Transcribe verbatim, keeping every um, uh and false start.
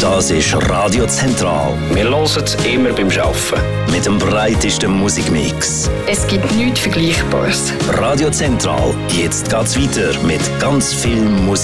Das ist Radio Zentral. Wir hören es immer beim Arbeiten. Mit dem breitesten Musikmix. Es gibt nichts Vergleichbares. Radio Zentral. Jetzt geht's weiter mit ganz viel Musik.